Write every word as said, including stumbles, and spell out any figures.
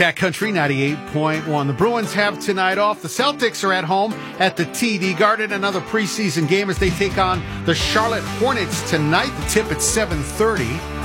Cat Country ninety-eight point one. The Bruins have tonight off. The Celtics are at home at the T D Garden. Another preseason game as they take on the Charlotte Hornets tonight. The tip at seven thirty.